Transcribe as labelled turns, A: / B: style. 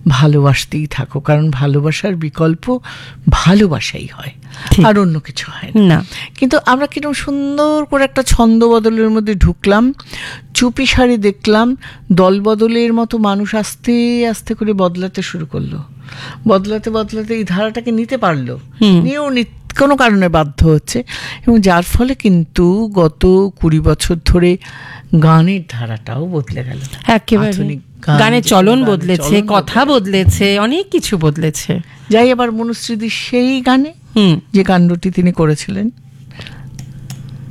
A: ভালোবাসতেই থাকো, কারণ ভালোবাসার বিকল্প ভালোবাসাই হয়, আর অন্য কিছু হয় না। কিন্তু আমরা কিরকম সুন্দর করে একটা ছন্দ বদলের মধ্যে ঢুকলাম, চুপি সারি দেখলাম দল বদলের মতো মানুষ আস্তে আস্তে করে বদলাতে শুরু করলো, বদলাতে বদলাতে এই ধারাটাকে নিতে পারলো, নিয়েও কোনো কারণে বাধ্য হচ্ছে, এবং যার ফলে কিন্তু গত 20 বছর ধরে গানের ধারাটাও বদলে গেল।
B: একেবারে গানের চলন বদলেছে, কথা বদলেছে, অনেক কিছু বদলেছে।
A: যাই আবার মনুশ্রীদির সেই গানে যে কাণ্ডটি তিনি করেছিলেন,